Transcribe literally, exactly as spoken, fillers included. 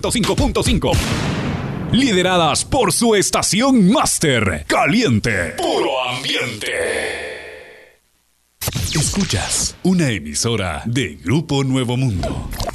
cinco punto cinco. Lideradas por su estación máster, caliente, puro ambiente. Escuchas una emisora de Grupo Nuevo Mundo.